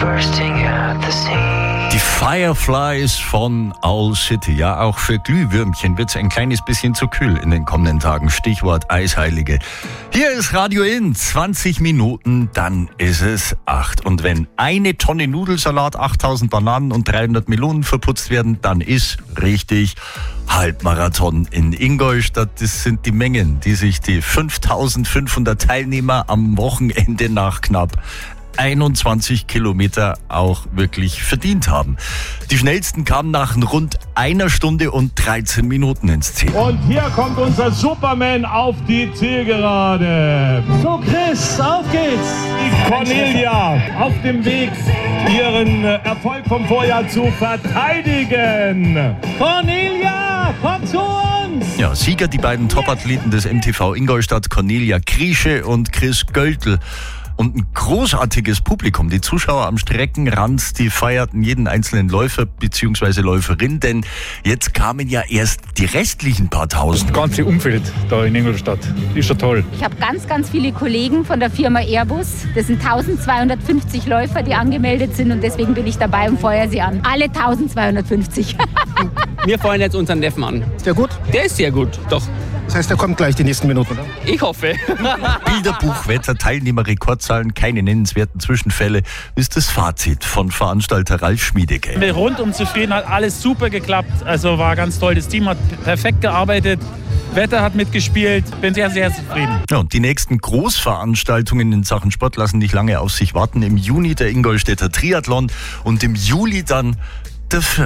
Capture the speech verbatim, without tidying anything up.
Die Fireflies von Owl City. Ja, auch für Glühwürmchen wird es ein kleines bisschen zu kühl in den kommenden Tagen. Stichwort Eisheilige. Hier ist Radio In. zwanzig Minuten, dann ist es acht. Und wenn eine Tonne Nudelsalat, achttausend Bananen und dreihundert Melonen verputzt werden, dann ist richtig Halbmarathon in Ingolstadt. Das sind die Mengen, die sich die fünftausendfünfhundert Teilnehmer am Wochenende nach knapp einundzwanzig Kilometer auch wirklich verdient haben. Die schnellsten kamen nach rund einer Stunde und dreizehn Minuten ins Ziel. Und hier kommt unser Superman auf die Zielgerade. So Chris, auf geht's! Die Cornelia auf dem Weg, ihren Erfolg vom Vorjahr zu verteidigen. Cornelia, komm zu uns! Ja, Sieger die beiden Topathleten des M T V Ingolstadt, Cornelia Kriesche und Chris Göltl. Und ein großartiges Publikum. Die Zuschauer am Streckenrand, die feierten jeden einzelnen Läufer bzw. Läuferin, denn jetzt kamen ja erst die restlichen paar Tausend. Das ganze Umfeld da in Ingolstadt ist schon toll. Ich habe ganz, ganz viele Kollegen von der Firma Airbus. Das sind eintausendzweihundertfünfzig Läufer, die angemeldet sind und deswegen bin ich dabei und feuere sie an. Alle eintausendzweihundertfünfzig. Wir feuern jetzt unseren Neffen an. Ist der gut? Der ist sehr gut, doch. Das heißt, der kommt gleich die nächsten Minuten, oder? Ich hoffe. Bilderbuchwetter, Teilnehmerrekordzahlen, keine nennenswerten Zwischenfälle, ist das Fazit von Veranstalter Ralf Schmiedecke. Rundum zufrieden, hat alles super geklappt. Also war ganz toll. Das Team hat perfekt gearbeitet. Wetter hat mitgespielt. Bin sehr, sehr zufrieden. Ja, und die nächsten Großveranstaltungen in Sachen Sport lassen nicht lange auf sich warten. Im Juni der Ingolstädter Triathlon und im Juli dann der